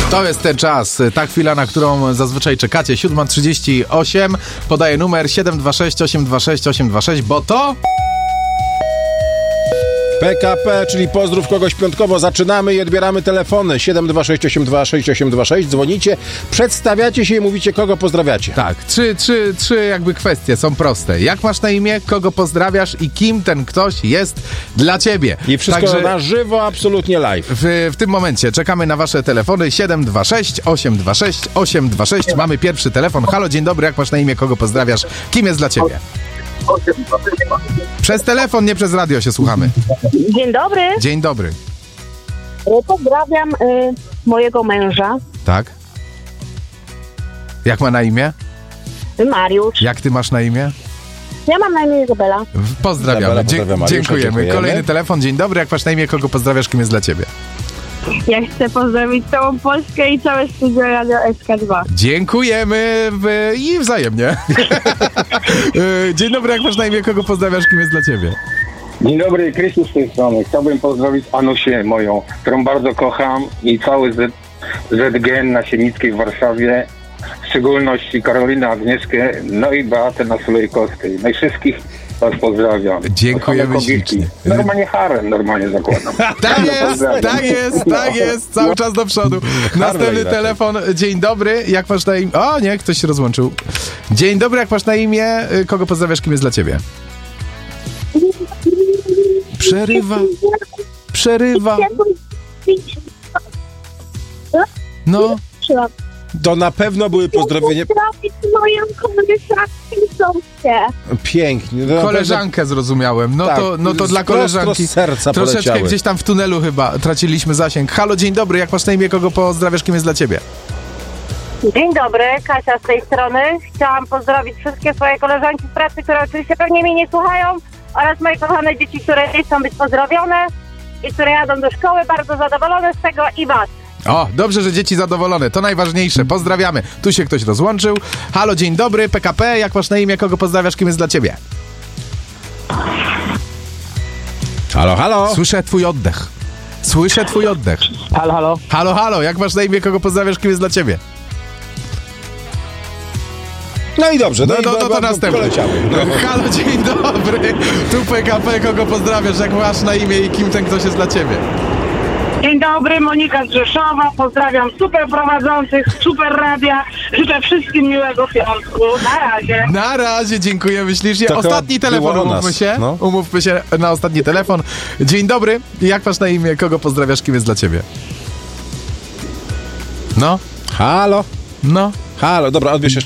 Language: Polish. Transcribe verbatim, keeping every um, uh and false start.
To jest ten czas, ta chwila, na którą zazwyczaj czekacie. siódma trzydzieści osiem, podaję numer siedem dwa sześć osiem dwa sześć osiem dwa sześć, bo to... P K P, czyli pozdrów kogoś piątkowo. Zaczynamy i odbieramy telefony. siedem dwa sześć osiem dwa sześć osiem dwa sześć. Dzwonicie, przedstawiacie się i mówicie, kogo pozdrawiacie. Tak, trzy, trzy, trzy jakby kwestie są proste. Jak masz na imię, kogo pozdrawiasz i kim ten ktoś jest dla ciebie. I wszystko Także na żywo, absolutnie live. w, w tym momencie czekamy na wasze telefony siedem dwa sześć osiem dwa sześć osiem dwa sześć. Mamy pierwszy telefon. Halo, dzień dobry, jak masz na imię, kogo pozdrawiasz, kim jest dla ciebie? Przez telefon, nie przez radio się słuchamy. Dzień dobry. Dzień dobry. Pozdrawiam y, mojego męża, Tak? Jak ma na imię? Mariusz. Jak ty masz na imię? Ja mam na imię Izabela. Pozdrawiamy. Izabela, Dzie- pozdrawiam Mariusza, dziękujemy. dziękujemy. Kolejny telefon. Dzień dobry, jak masz na imię, kogo pozdrawiasz, kim jest dla ciebie? Ja chcę pozdrowić całą Polskę i całe studio Radio S K dwa. Dziękujemy w... i wzajemnie. Dzień dobry, jak masz na imię, kogo pozdrawiasz, kim jest dla ciebie? Dzień dobry, Krystian z tej strony. Chciałbym pozdrowić Anusię moją, którą bardzo kocham i cały Z, Z G N na Sienickiej w Warszawie, w szczególności Karolinę, Agnieszkę, no i Beatę na Sulejkowskiej. No i wszystkich was pozdrawiam. Dziękujemy To same kobietki. ślicznie. Normalnie harem, normalnie zakładam. Tak jest, tak jest, tak jest, cały czas do przodu. Następny raczej. telefon. Dzień dobry, jak masz na imię... O nie, ktoś się rozłączył. Dzień dobry, jak masz na imię, kogo pozdrawiasz, kim jest dla ciebie? Przerywa, przerywa. No, To na pewno były pozdrowienia... Pozdrowić moją koleżankę. Pięknie. To na koleżankę zrozumiałem. No Tak, to, no to dla prosto z koleżanki. serca Troszeczkę poleciały. gdzieś tam w tunelu chyba traciliśmy zasięg. Halo, dzień dobry, jak masz na imię, kogo pozdrawiasz, kim jest dla ciebie? Dzień dobry, Kasia z tej strony. Chciałam pozdrowić wszystkie swoje koleżanki z pracy, które oczywiście pewnie mnie nie słuchają, oraz moje kochane dzieci, które nie chcą być pozdrowione i które jadą do szkoły, bardzo zadowolone z tego i was. O, dobrze, że dzieci zadowolone, to najważniejsze. Pozdrawiamy. Tu się ktoś rozłączył. Halo, dzień dobry, P K P, jak masz na imię, kogo pozdrawiasz, kim jest dla ciebie? Halo, halo. Słyszę twój oddech. Słyszę twój oddech. Halo, halo. Halo, halo, jak masz na imię, kogo pozdrawiasz, kim jest dla ciebie? No i dobrze. No, no, i no to następny. poleciały. Halo, dzień dobry. Tu P K P, kogo pozdrawiasz, jak masz na imię i kim ten ktoś jest dla ciebie? Dzień dobry, Monika z Rzeszowa. Pozdrawiam super prowadzących, super radia. Życzę wszystkim miłego piątku. Na razie. Na razie, dziękujemy ślicznie. To chyba Ostatni telefon, było o umówmy nas, się. no. Umówmy się na ostatni telefon. Dzień dobry, jak masz na imię, kogo pozdrawiasz, kim jest dla ciebie? No, Halo. no. Halo, dobra, odbierz jeszcze